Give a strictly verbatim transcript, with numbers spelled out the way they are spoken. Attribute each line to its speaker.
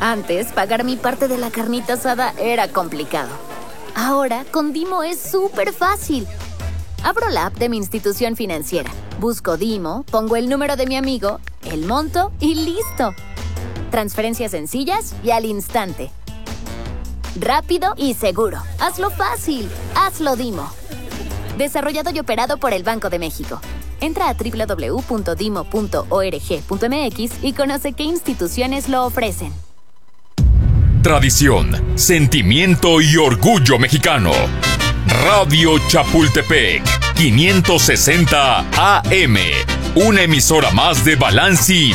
Speaker 1: Antes, pagar mi parte de la carnita asada era complicado. Ahora, con Dimo es súper fácil. Abro la app de mi institución financiera, busco Dimo, pongo el número de mi amigo, el monto y ¡listo! Transferencias sencillas y al instante. Rápido y seguro. Hazlo fácil. Hazlo Dimo. Desarrollado y operado por el Banco de México. Entra a doble u doble u doble u punto dimo punto org punto m x y conoce qué instituciones lo ofrecen.
Speaker 2: Tradición, sentimiento y orgullo mexicano. Radio Chapultepec, quinientos sesenta A M. Una emisora más de Balanci